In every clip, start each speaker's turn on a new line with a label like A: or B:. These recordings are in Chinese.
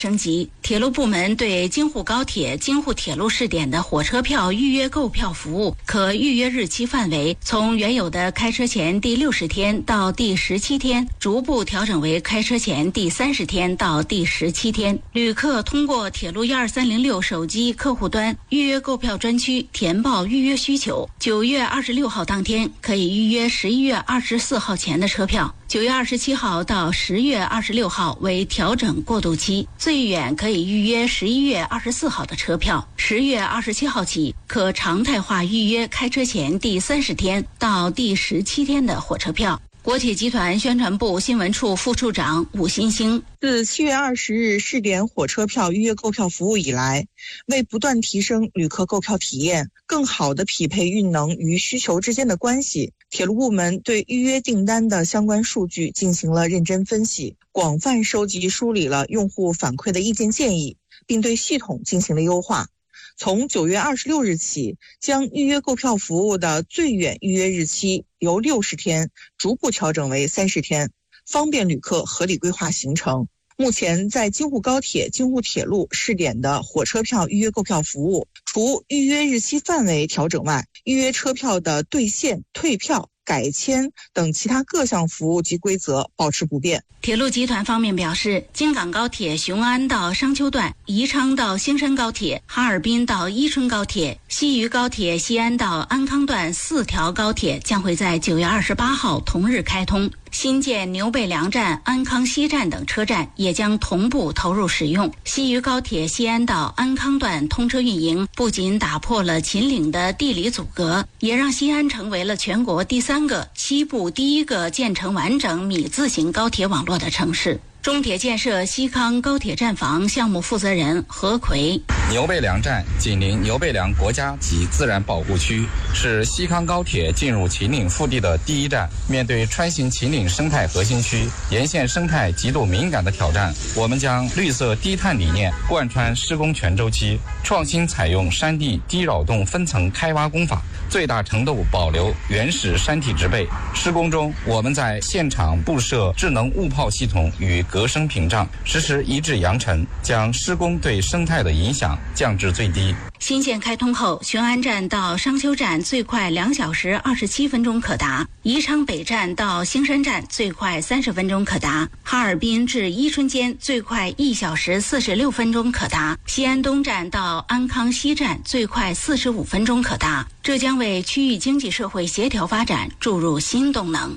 A: 升级，铁路部门对京沪高铁、京沪铁路试点的火车票预约购票服务可预约日期范围从原有的开车前第60天到第17天，逐步调整为开车前第30天到第17天。旅客通过铁路12306手机客户端预约购票专区填报预约需求，9月26号当天可以预约11月24号前的车票。9月27号到10月26号为调整过渡期，最远可以预约11月24号的车票。10月27号起可常态化预约开车前第30天到第17天的火车票。国铁集团宣传部新闻处副处长武新兴，
B: 自7月20日试点火车票预约购票服务以来，为不断提升旅客购票体验，更好地匹配运能与需求之间的关系，铁路部门对预约订单的相关数据进行了认真分析，广泛收集梳理了用户反馈的意见建议，并对系统进行了优化。从9月26日起，将预约购票服务的最远预约日期由60天逐步调整为30天，方便旅客合理规划行程。目前在京沪高铁、京沪铁路试点的火车票预约购票服务，除预约日期范围调整外，预约车票的兑现、退票、改签等其他各项服务及规则保持不变。
A: 铁路集团方面表示，京港高铁雄安到商丘段、宜昌到兴山高铁、哈尔滨到伊春高铁、西渝高铁西安到安康段4条高铁将会在9月28号同日开通。新建牛背梁站、安康西站等车站也将同步投入使用。西渝高铁西安到安康段通车运营，不仅打破了秦岭的地理阻隔，也让西安成为了全国第3个、西部第1个建成完整米字形高铁网络的城市。中铁建设西康高铁站房项目负责人何奎，
C: 牛背梁站紧邻牛背梁国家级自然保护区，是西康高铁进入秦岭腹地的第1站。面对穿行秦岭生态核心区沿线生态极度敏感的挑战，我们将绿色低碳理念贯穿施工全周期，创新采用山地低扰动分层开挖工法，最大程度保留原始山体植被。施工中，我们在现场布设智能雾炮系统与隔声屏障，实施一致扬尘，将施工对生态的影响降至最低。
A: 新线开通后，雄安站到商丘站最快2小时27分钟可达，宜昌北站到兴山站最快30分钟可达，哈尔滨至伊春间最快1小时46分钟可达，西安东站到安康西站最快45分钟可达。这将为区域经济社会协调发展注入新动能。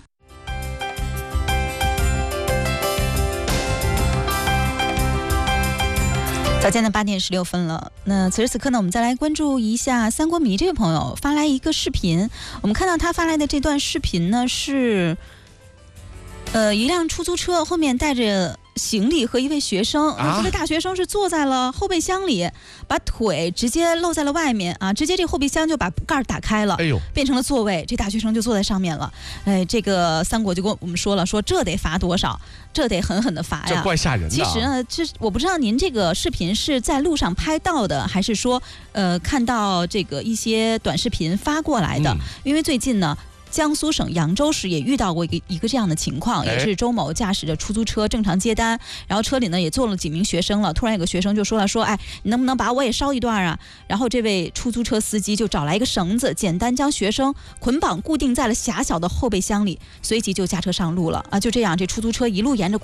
D: 早间的8点16分了。那此时此刻呢，我们再来关注一下三国迷这位朋友发来一个视频。我们看到他发来的这段视频呢，是一辆出租车后面带着行李和一位学生，这个大学生是坐在了后备箱里，把腿直接露在了外面啊，直接这后备箱就把盖打开了，变成了座位，这大学生就坐在上面了。这个三国就跟我们说了，说这得罚多少，这得狠狠的罚呀，
E: 这怪吓人的。
D: 其实呢，我不知道您这个视频是在路上拍到的，还是说看到这个一些短视频发过来的，因为最近呢，江苏省扬州市也遇到过一个这样的情况，也是周某驾驶着出租车正常接单，然后车里呢也坐了几名学生了，突然有个学生就说了，说哎，你能不能把我也捎一段啊？然后这位出租车司机就找来一个绳子，简单将学生捆绑固定在了狭小的后备箱里，随即就驾车上路了啊！就这样，这出租车一路沿着